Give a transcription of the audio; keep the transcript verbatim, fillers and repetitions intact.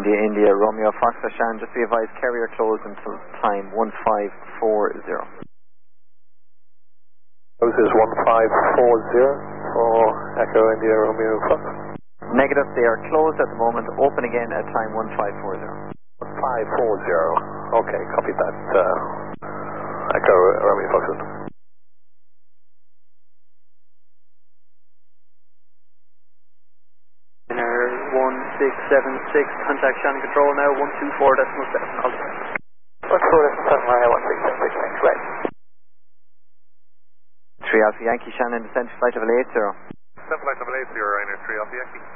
India, India, Romeo, Foxtrot, Shan, just be advised, carrier closed until time one five four zero. This is one five four zero for Echo India, Romeo, Fox. Negative, they are closed at the moment, open again at time one five four zero. one five four zero, okay, copy that, uh, Echo Romeo, Fox. one six seven six, contact Shannon Control now, one two four decimal seven. one two four decimal seven, right, one six seven six, thanks, right. three Alpha Yankee, Shannon, descent flight level eight zero. Descent flight level eight zero, Rainer, three Alpha Yankee.